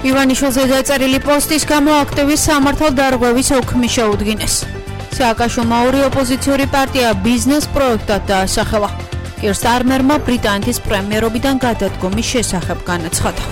ივანიშვილზე დაწერილი პოსტის გამო აქტივის სამართალ დარღვევის ოქმი შეუდგინეს. სააკაშვილმა ორი ოპოზიციური პარტია ბიზნეს პროექტად დაასახელა. კირ სტარმერმა ბრიტანეთის პრემიერობიდან გადადგომის შესახებ განაცხადა.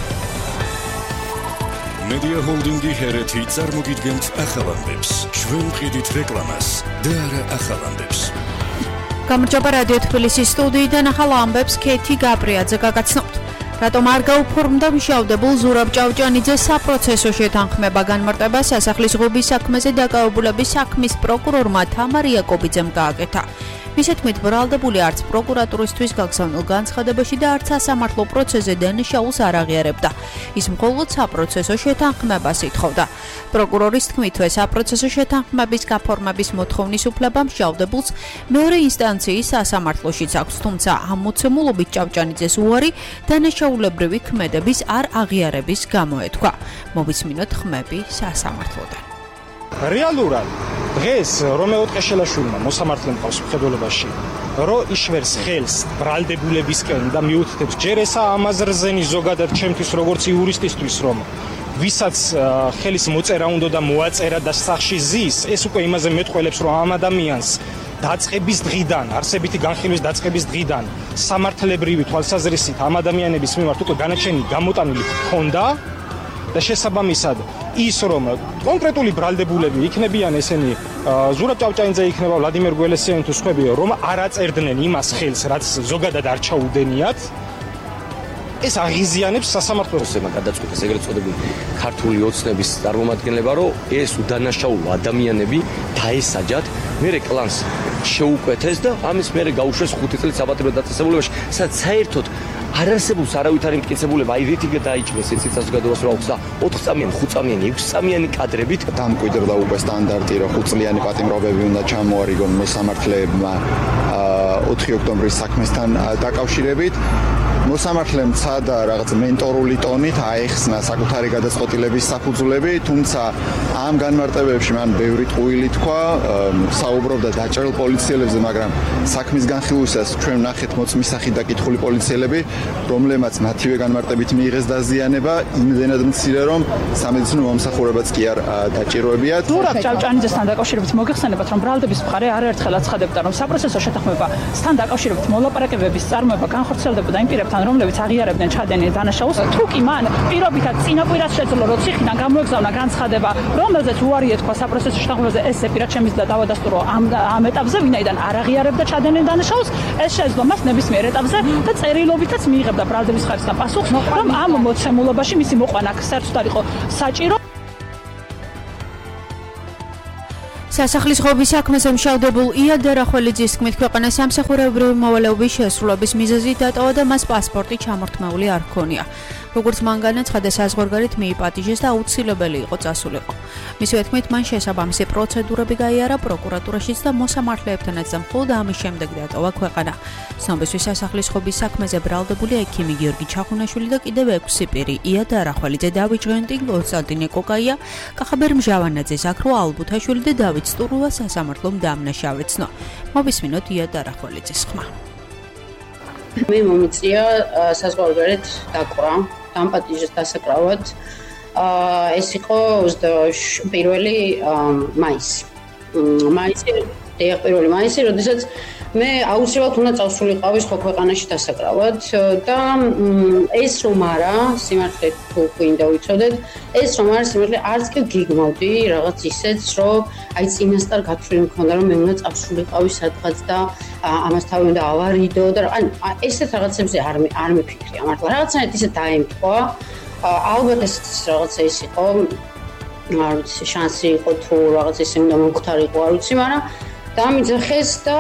Media Holding-ი ჰერეთი წარმოგიდგენთ ახალამდებს. ჩვენ ვყიდით რეკლამას და არა ახალამდებს. გამარჯობა რადიო თბილისის სტუდიიდან ახალ ამბებს ქეთი გაბრიაძე გაგაცნობთ. რატომ არ გაუფორმდა მშავდებულ ზურაბ ჭავჭანიძეს საპროცესო შეთანხმება განმარტება სასახლის ღობის საქმეზე დაკავებულების საქმის პროკურორმა თამარ იაკობიძემ გააკეთა. მისი თქმით, ბრალდებული არც პროკურატურისთვის გაგზავნილ განცხადებაში და არც სასამართლო პროცესზე დანაშაულს არ აღიარებდა. ის მხოლოდ საპროცესო შეთანხმებას ითხოვდა. პროკურორის თქმითვე, საპროცესო შეთანხმების გაფორმების მოთხოვნის უფლება მშავდებულს მეორე ინსტანციის სასამართლოშიც აქვს, თუმცა ამ მოცემულობით ჭავჭანიძეს უარი დანაშაულებრივი ქმედების არ აღიარების გამო ეთქვა. მოვისმინოთ ხმები სასამართლოდან. რეალურად დღეს რომეო ტყეშელაშვილმა მოსამართლე მყავს მხედველობაში, რომ იშვერს ხელს ბრალდებულებისკენ და მიუთითებს ჯერ ესა ამაზრზენი ზოგადად ჩემთვის როგორც იურისტისთვის, რომ ვისაც ხელის მოწერა უნდა და მოაწერა და სახში ზის, ეს უკვე იმაზე მეტყველებს, რომ ამ ადამიანს დაწყების დღიდან, არსებითი განხილვის დაწყების დღიდან სამართლებრივი თვალსაზრისით ამ ადამიანების მიმართ უკვე განაჩენი გამოტანილი ჰქონდა და შესაბამისად ის რომ კონკრეტული ბრალდებულები იქნებიან ესენი ზურაბ ჭავჭანიძე იქნება ვლადიმერ გველესიანი თუ სხვები რომ არ აწერდნენ იმას ხელს რაც ზოგადად არ ჩაუდენიათ ეს აღიზიანებს სასამართლოს გადაწყვეტეს ეგრეთ წოდებული ქართული ოცნების წარმომადგენლება რომ ეს უდანაშაულო ადამიანები დაესაჯათ მერე კლანს შეუკვეთეს და ამის მერე გაუშვეს 5 წელი საპატიმრო დაწესებულებაში სადაც საერთოდ არ არსებობს არავითარი მტკიცებულება აი რითი დაიჭრეს ეს საზოგადოებას რომ აქვს და 4 წამიანი, 5 წამიანი, 6 წამიანი კადრებით დამკვიდრდა უკვე სტანდარტი რომ 5 წლიანი პატიმრობები უნდა ჩამოარიგონ მოსამართლეებმა 4 ოქტომბრის საქმესთან დაკავშირებით მოსამართლემ ცადა რაღაც მენტორული ტონით აეხსნა საკუთარი გადაწყვეტილების საფუძვლები, თუმცა ამ განმარტებებში მან ბევრი ტყუილი თქვა, საუბრობდა დაჭერილ პოლიციელებზე, მაგრამ საქმის განხილვისას ჩვენ ვნახეთ მოწმისახით დაკითხული პოლიციელები, რომლებმაც მათივე განმარტებით მიიღეს დაზიანება, იმდენად მცირე, რომ სამედიცინო მომსახურებაც კი არ დაჭიროებიათ. ზურაბ ჭავჭანიძესთან დაკავშირებით მოგეხსენებათ, რომ ბრალდების მხარე არაერთხელ აცხადებდა, რომ საპროცესო შეთანხმებასთან დაკავშირებით მოლაპარაკებების წარმოება განხორციელდებოდა იმ პირებთან, რომლებიც აღიარებდნენ ჩადენილ დანაშაულს. თუ კი მან პირობითად წინაპირას შეძლო, რომ ციხიდან გამოეგზავნა განცხადება, რომელზეც უარი ეთქვა საპროცესო შეთანხმებაზე, ეს პირად შემიძლია დავადასტურო ამ ეტაპზე, ვინაიდან არ აღიარებდა ჩადენილ დანაშაულს, ეს შეეძლო მას ნებისმიერ ეტაპზე და წერილობითაც მიიღებდა ბრალდების ხარისხთან პასუხს, რომ ამ მოცემულობაში მისი მოყვანა საერთოდ არ იყო საჭირო. სასახლის ღობის საქმეზე მშავდებულ იად დარახველიძის თქმით, ქვეყანას სამსახურებრივი მოვალეობის შესრულების მიზეზით დატოვა და მას პასპორტი ჩამორთმეული არ ჰქონია. როგორც მან განაცხადა, საზღვარგარეთ მიიპატიჟეს და აუცილებელი იყო წასულიყო. მისივე თქმით, მან შესაბამისი პროცედურები გაიარა პროკურატურაშიც და მოსამართლეებთანაც და მხოლოდ ამის შემდეგ დატოვა ქვეყანა. ცნობისთვის სასახლის ღობის საქმეზე ბრალდებული ექიმი გიორგი ჩახუნაშვილი და კიდევ 6 პირი: იად დარახველიძე, დავით ჟღენტი, კონსტანტინე კოკაია, კახაბერ მჟავანაძე, ზაქრო ალბუთაშვილი და დავით სტურუა სასამართლომ დამნაშავეცნო. მოვისმინოთ იად დარახველიძის ხმა. მე მომიწია საზღვარგარეთ დაკვრა, დამპატიჟეს დასაკრავად. ეს იყო 21 მაისი. პირველი მაისი, როდესაც მე აუცილებლად უნდა წავსულიყავი სხვა ქვეყანაში დასაკრავად და ეს რომ არა, სიმართლე თუ გვინდა ვიცოდეთ, ეს რომ არა სიმართლე არც კი გიგმავდი რაღაც ისეც, რომ აი წინასწარ გათვლილი მქონდა, რომ მე უნდა წავსულიყავი სადღაც და ამას თავი უნდა ავარიდო და ან ესეთ რაღაცებზე არ მიფიქრია მართლა. რაღაცნაირად ისე დაემთხვა. ალბათ ეს რაღაცა ის იყო, არ ვიცი, შანსი იყო თუ რაღაც ისე უნდა მომختارიყო, არ ვიცი, მაგრამ დამიძახეს და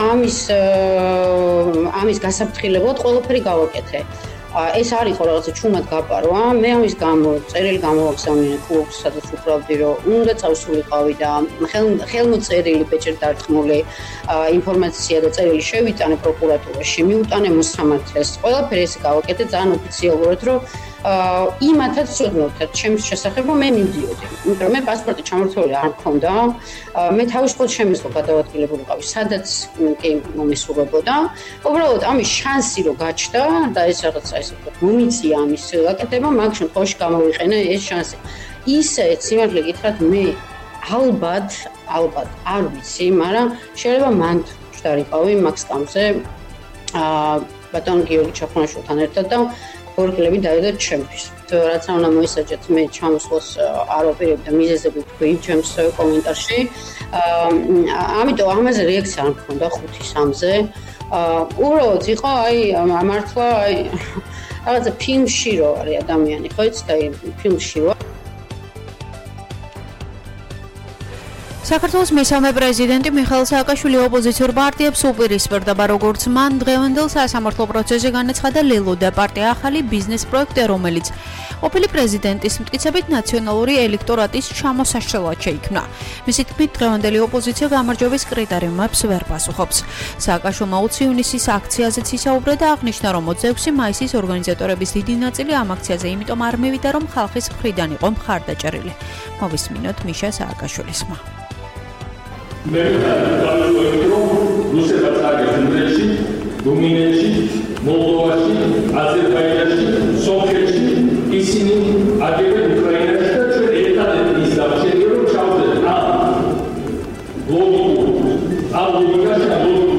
ამის გასაფრთხილებლად ყველაფერი გავაკეთე. ეს არ იყო რაღაცა ჩუმად გაპარვა. მე ამის გამო წერილი გამოვაგზავნე კლუბს, სადაც უправდი, რომ უნდა წავსულიყავი და ხელმოწერილი ბეჭდ დარქმული ინფორმაცია და წერილი შევიტანე პროკურატურაში, მიუტანე მოსამართლეს. ყველაფერი ესე გავაკეთე ძალიან ოფიციალურად, რომ იმათაც ცოდნობთ ჩემს შესახებ რომ მე მივდიოდი. იმიტომ რომ მე პასპორტი ჩამორთმეული არ მქონდა. მე თავისუფლად შემეძლო გადავადგილებულიყავი, სადაც კი მომისურვებოდა. უბრალოდ ამის შანსი რო გაჩნდა და ეს რაღაცა ესე ვთქვათ, მომიწია ამის გაკეთება, მაგ შემთხვევაში გამოვიყენე ეს შანსი. ისე სიმართლე გითხრათ მე ალბათ არ ვიცი, მაგრამ შეიძლება მან ვშდარიყავი მაგ სკამზე ბატონ გიორგი ჩაფრონაშვილთან ერთად და ორგლები დავიდა ჩემთვის. რაც არ უნდა მოისაჯეთ, მე ჩამოსვლას არ ვაპირებ და მიზეზები ვთქვი ჩემს კომენტარში. ამიტომ ამაზე რეაქცია არ მქონდა 5-3-ზე. უბრალოდ იყო მართლა რაღაცა ფილმში რო არის ადამიანი, ხო იცით, ფილმში რო საქართველოს მესამე პრეზიდენტი მიხეილ სააკაშვილი ოპოზიციურ პარტიებს უპირისპირდება, როგორც მან დღევანდელ სასამართლო პროცესზე განაცხადა ლელოდა პარტია ახალი ბიზნეს პროექტი, რომელიც ყოფილი პრეზიდენტის მტკიცებით ნაციონალური ელექტორატის ჩამოსაშლელად შეიქმნა. მისი თქმით, დღევანდელი ოპოზიცია გამარჯვების კრიტერიუმებს ვერ პასუხობს. სააკაშვილმა 20 ივნისის აქციაზეც ისაუბრა და აღნიშნა, რომ 26 მაისის ორგანიზატორების დიდი ნაწილი ამ აქციაზე იმიტომ არ მივიდა, რომ ხალხის მხრიდან იყო მხარდაჭერილი. მოვისმინოთ მიშა სააკაშვილისმა. მე დავიწყე რომ რუსეთს აგებს უნგრეთში, რუმინეთში, მოლდოვაში, აზერბაიჯანში, სომხეთში ისინი აგებენ უკრაინაში და ჩვენ ერთადერთი ის დავშენია რომ ჩავდეთ ლოგიკაში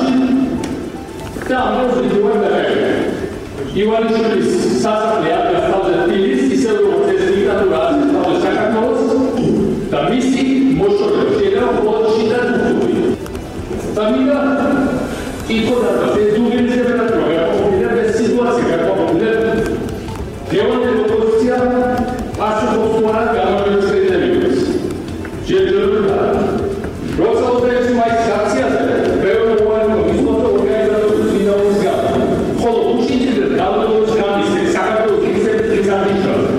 და ამაზე ვიმარჯვებია. ივანიშვილის სასახლე აღსავზე თბილისს, ისე როგორც ეს დიქტატურა აღსავზე საქართველოს და მისი მოშორება შეიძლება მხოლოდ შიდა დუღი. და მინდა იქოდა ეს დუღინის ტემპერატურა გაყოფილია და სიტუაცია გაყოფილია. დღევანდელი ოპოზიცია პასუხობს თუ არა გამარჯვების კრიტერიუმებს. შეძლებოდა როცა 26 მაისის აქციაზე ბევრი მოვალეობის მოხდა ორგანიზატორის დინამოს გამო. ხოლო უშინდელი ძალადობის გამისცეს საქართველოს ისეთი წარნიშნული.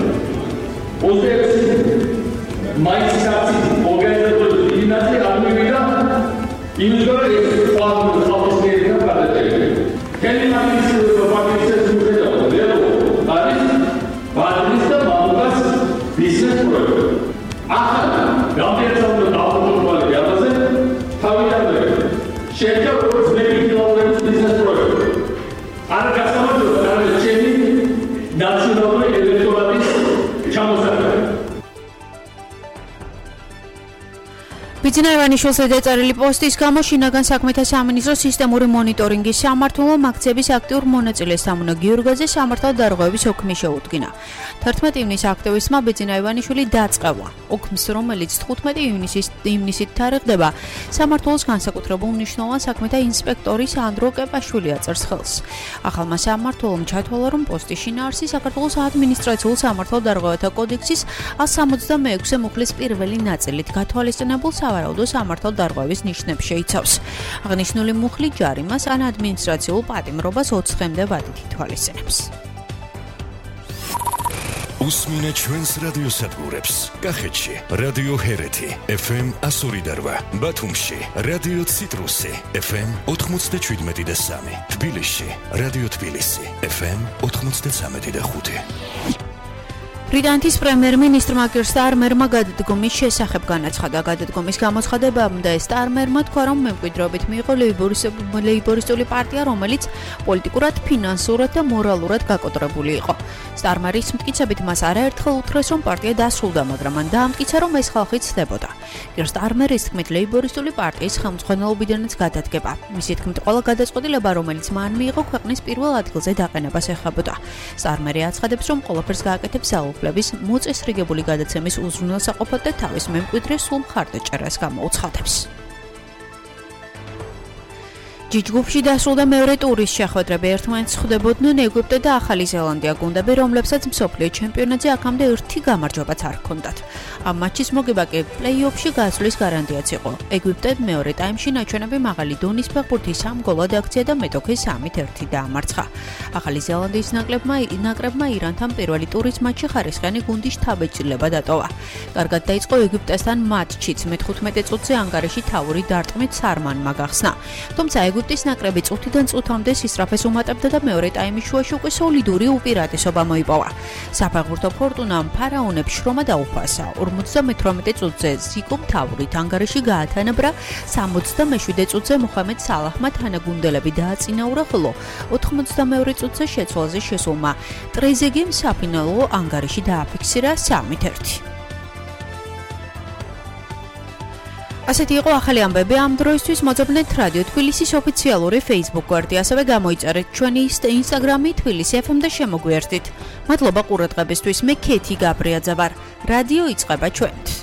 26 მაისის აქციის ორგანიზატორის დინამო არ მივიდა იმის გამო ეს პლატფორმის ხალხოსნიერიდან გადაჭერილი. კენიმანის პარტიის მიხედავთ რეალურად არის ბაზრის და მამუკას ბიზნეს პროექტი. ახლა გამიერთებული დაავადებულები ამაზე თავიდანვე შეერთა როგორც მედიკალურების ბიზნეს პროექტი. არ გასამართლებლად არის ჩემი ნაციონალური ელექტორატის ჩამოსაყრელი. ბიძინა ივანიშვილს დაწერილი პოსტის გამო შინაგან საქმეთა სამინისტროს სისტემური მონიტორინგის სამმართველომ აქციების აქტიურ მონაწილეს სამუნა გიორგაძე სამართალ დარღვევების ოქმი შეუდგინა. 11 ივნისის აქტივისტმა ბიძინა ივანიშვილი დაწყევა. ოქმს, რომელიც 15 ივნისით თარიღდება, სამმართველოს განსაკუთრებულ მნიშვნელოვან საქმეთა ინსპექტორის ანდრო კეპაშვილი აწერს ხელს. ახალმა სამმართველომ ჩათვალა, რომ პოსტის შინაარსი საქართველოს ადმინისტრაციულ სამართალ დარღვევათა კოდექსის 176 მუხლის პირველი ნაწილით გათვალისწინებულ სავარაუდო სამართალ დარღვევის ნიშნებს შეიცავს. აღნიშნული მუხლი ჯარიმას ან ადმინისტრაციულ პატიმრობას 20 დღემდე ვადით ითვალისწინებს. უსმინეთ ჩვენს რადიოსადგურებს. კახეთში რადიო ჰერეთი FM 102.8, ბათუმში რადიო ციტრუსი FM 97.3, თბილისში რადიო თბილისი FM 93.5. ბრიტანეთის პრემიერ-მინისტრმა კირ სტარმერმა გადადგომის შესახებ განაცხადა. გადადგომის გამოცხადებამდე სტარმერმა თქვა, რომ მემკვიდრეობით მიიღო ლეიბორისტული პარტია, რომელიც პოლიტიკურად, ფინანსურად და მორალურად გაკოტრებული იყო. სტარმერის მტკიცებით მას არაერთხელ უთხრეს, რომ პარტია დასრულდა, მაგრამ მან დაამტკიცა, რომ ეს ხალხი ცდებოდა. კირ სტარმერის თქმით, ლეიბორისტული პარტიის ხელმძღვანელობიდანაც გადადგება. მისი თქმით, ყველა გადაწყვეტილება, რომელიც მან მიიღო, ქვეყნის პირველ ადგილზე დაყენებას ეხებოდა. სტარმერი აცხადებს, რომ ყველაფერს გააკეთებს ძალაუფლების მოწესრიგებული გადაცემის უზრუნველსაყოფად და თავის მემკვიდრეს სულ მხარდაჭერას გამოუცხადებს. ჯიჯგუფში დასრულდა მეორე ტურის შეხვედრები. ერთმანეთს ხვდებოდნენ ეგვიპტე და ახალი ზელანდია გუნდები, რომლებსაც მსოფლიო ჩემპიონატზე აქამდე ერთი გამარჯვებაც არ ჰქონდათ. ამ მატჩის მოგება კი პლეი-ოფში გასვლის გარანტიაც იყო. ეგვიპტემ მეორე ტაიმში ნაჩვენები მაღალი დონის ფეხბურთი 3 გოლად აქცია და მეტოქე 3-1 დაამარცხა. ახალი ზელანდიის ნაკრებმა ირანთან პირველი ტურის მატჩი ხარისხიანი გუნდის შთაბეჭდილება დატოვა. კარგად დაიწყო ეგვიპტესთან მატჩიც, მე-15 წუთზე ანგარიში თავური დარტყმით სარმანმა გახსნა. თუმცა ეგვიპტის ნაკრები წუთიდან წუთამდე სისწრაფეს უმატებდა და მეორე ტაიმის შუაში უკვე სოლიდური უპირატესობა მოიპოვა. საფეხბურთო ფორტუნამ ფარაონებს შრომა დაუფასა. 58 წუთზე ზიკო მთავრით ანგარიში გაათანაბრა, 77 წუთზე მოხამედ სალაჰმა თანაგუნდელები დააწინაურა, ხოლო 82 წუთზე შეცვალზე შესულმა ტრეზეგემ საფინალო ანგარიში დააფიქსირა 3-1. ასეთი იყო ახალი ამბები ამ დროისთვის. მოძებნეთ რადიო თბილისის ოფიციალური Facebook გვერდი, ასევე გამოიწერეთ ჩვენი Instagram-ი თბილისი FM და შემოგვიერთდით. მადლობა ყურადღებისთვის. მე ქეთი გაბრიაძე ვარ. რადიო იწყება ჩვენთ.